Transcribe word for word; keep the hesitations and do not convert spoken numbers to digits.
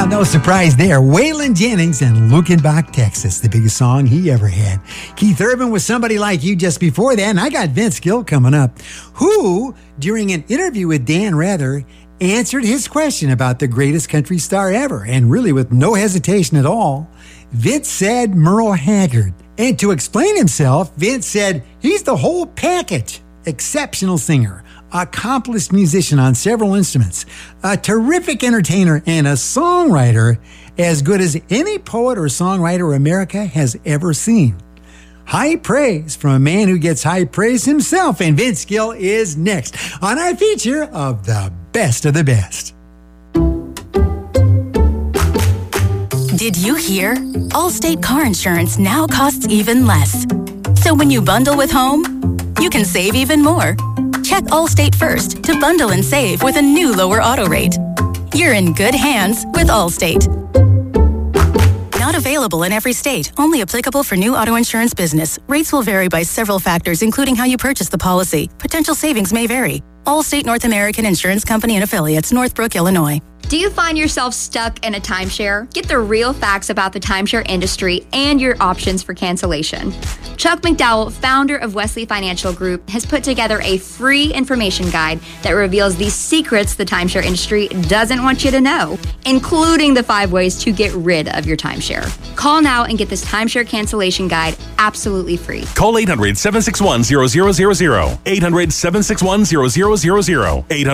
Well, no surprise there. Waylon Jennings and Luckenbach, Texas, the biggest song he ever had. Keith Urban was Somebody Like You just before that, and I got Vince Gill coming up, who, during an interview with Dan Rather, answered his question about the greatest country star ever, and really with no hesitation at all. Vince said Merle Haggard. And to explain himself, Vince said he's the whole package. Exceptional singer, accomplished musician on several instruments, a terrific entertainer, and a songwriter as good as any poet or songwriter America has ever seen. High praise from a man who gets high praise himself, and Vince Gill is next on our feature of the best of the best. Did you hear? Allstate car insurance now costs even less. So when you bundle with home, you can save even more. Check Allstate first to bundle and save with a new lower auto rate. You're in good hands with Allstate. Not available in every state. Only applicable for new auto insurance business. Rates will vary by several factors, including how you purchase the policy. Potential savings may vary. Allstate North American Insurance Company and Affiliates, Northbrook, Illinois. Do you find yourself stuck in a timeshare? Get the real facts about the timeshare industry and your options for cancellation. Chuck McDowell, founder of Wesley Financial Group, has put together a free information guide that reveals the secrets the timeshare industry doesn't want you to know, including the five ways to get rid of your timeshare. Call now and get this timeshare cancellation guide absolutely free. Call eight hundred, seven six one, zero zero zero zero. eight hundred, seven six one, zero zero zero zero. eight hundred